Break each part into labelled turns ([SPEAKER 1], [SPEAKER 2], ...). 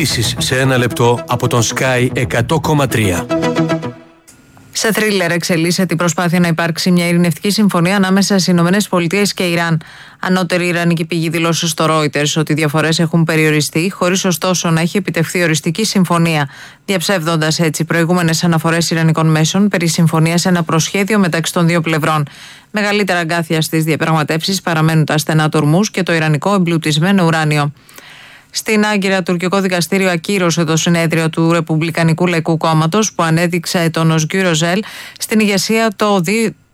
[SPEAKER 1] Ειδήσεις σε ένα λεπτό από τον Sky 100,3.
[SPEAKER 2] Σε θρίλερ εξελίσσεται η προσπάθεια να υπάρξει μια ειρηνευτική συμφωνία ανάμεσα στις ΗΠΑ και Ιράν. Ανώτερη ιρανική πηγή δήλωσε στο Reuters ότι οι διαφορές έχουν περιοριστεί, χωρίς ωστόσο να έχει επιτευχθεί οριστική συμφωνία, διαψεύδοντας έτσι προηγούμενες αναφορές ιρανικών μέσων περί συμφωνίας σε ένα προσχέδιο μεταξύ των δύο πλευρών. Μεγαλύτερα αγκάθια στις διαπραγματεύσεις παραμένουν τα στενά του Ορμούζ και το ιρανικό εμπλουτισμένο ουράνιο. Στην Άγκυρα, τουρκικό δικαστήριο ακύρωσε το συνέδριο του Ρεπουμπλικανικού Λαϊκού Κόμματος που ανέδειξε τον Οσγκούρ Οζέλ στην ηγεσία το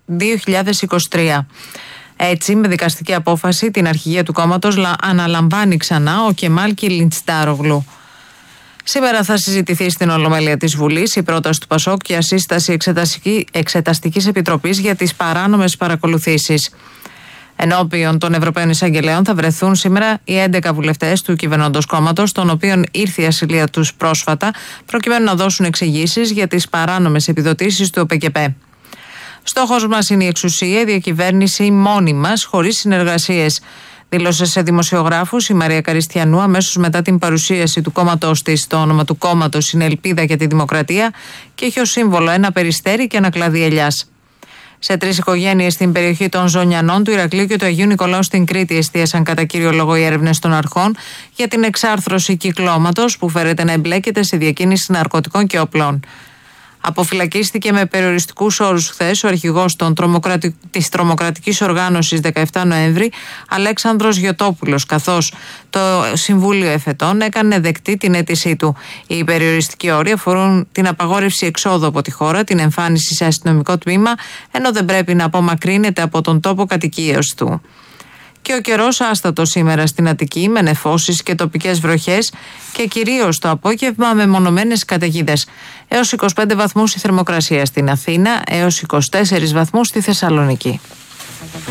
[SPEAKER 2] 2023. Έτσι, με δικαστική απόφαση, την αρχηγία του κόμματος αναλαμβάνει ξανά ο Κεμάλ Κιλιντσντάρογλου. Σήμερα θα συζητηθεί στην Ολομέλεια της Βουλής η πρόταση του ΠΑΣΟΚ για σύσταση εξεταστικής επιτροπής για τις παράνομες παρακολουθήσεις. Ενώπιον των Ευρωπαίων Εισαγγελέων θα βρεθούν σήμερα οι 11 βουλευτές του κυβερνώντος κόμματος, των οποίων ήρθε η ασυλία τους πρόσφατα, προκειμένου να δώσουν εξηγήσεις για τις παράνομες επιδοτήσεις του ΟΠΕΚΕΠΕ. Στόχος μας είναι η εξουσία, η διακυβέρνηση μόνη μας, χωρίς συνεργασίες, δήλωσε σε δημοσιογράφους η Μαρία Καριστιανού αμέσως μετά την παρουσίαση του κόμματός της. Το όνομα του κόμματος είναι Ελπίδα για τη Δημοκρατία και έχει ως σύμβολο ένα περιστέρι και ένα κλαδί ελιάς. Σε 3 οικογένειες στην περιοχή των Ζωνιανών, του Ηρακλείου και του Αγίου Νικολάου στην Κρήτη εστίασαν κατά κύριο λόγο οι έρευνες των αρχών για την εξάρθρωση κυκλώματος που φέρεται να εμπλέκεται σε διακίνηση ναρκωτικών και όπλων. Αποφυλακίστηκε με περιοριστικούς όρους χθες ο αρχηγός της τρομοκρατικής οργάνωσης 17 Νοέμβρη, Αλέξανδρος Γιωτόπουλος, καθώς το Συμβούλιο Εφετών έκανε δεκτή την αίτησή του. Οι περιοριστικοί όροι αφορούν την απαγόρευση εξόδου από τη χώρα, την εμφάνιση σε αστυνομικό τμήμα, ενώ δεν πρέπει να απομακρύνεται από τον τόπο κατοικίας του. Και ο καιρός άστατος σήμερα στην Αττική, με νεφώσεις και τοπικές βροχές και κυρίως το απόγευμα με μονομένες καταιγίδες. Έως 25 βαθμούς η θερμοκρασία στην Αθήνα, έως 24 βαθμούς στη Θεσσαλονίκη.